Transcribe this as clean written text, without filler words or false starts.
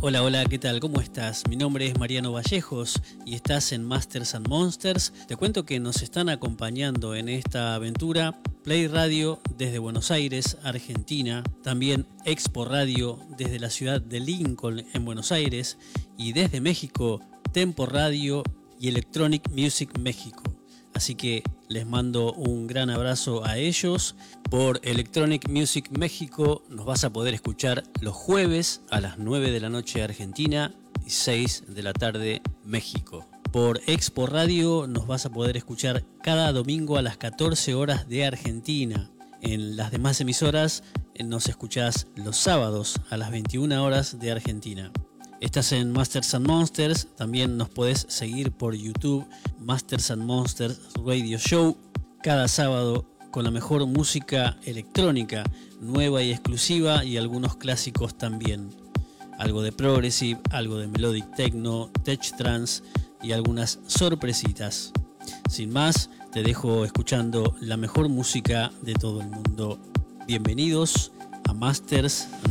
Hola, hola, ¿qué tal? ¿Cómo estás? Mi nombre es Mariano Vallejos y estás en Masters and Monsters. Te cuento que nos están acompañando en esta aventura Play Radio desde Buenos Aires, Argentina, también Expo Radio desde la ciudad de Lincoln en Buenos Aires y desde México Tempo Radio y Electronic Music México. Así que les mando un gran abrazo a ellos. Por Electronic Music México nos vas a poder escuchar los jueves a las 9 de la noche Argentina y 6 de la tarde México. Por Expo Radio nos vas a poder escuchar cada domingo a las 14 horas de Argentina. En las demás emisoras nos escuchás los sábados a las 21 horas de Argentina. Estás en Masters and Monsters, también nos podés seguir por YouTube, Masters and Monsters Radio Show, cada sábado con la mejor música electrónica, nueva y exclusiva y algunos clásicos también. Algo de progressive, algo de melodic techno, tech trance y algunas sorpresitas. Sin más, te dejo escuchando la mejor música de todo el mundo. Bienvenidos a Masters and